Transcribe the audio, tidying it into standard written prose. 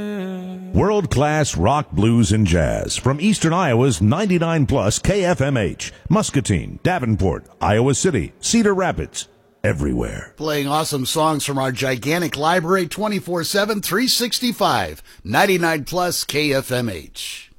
World-class rock, blues, and jazz from Eastern Iowa's 99 plus KFMH, Muscatine, Davenport, Iowa City, Cedar Rapids, everywhere. Playing awesome songs from our gigantic library 24/7, 365. 99 plus KFMH.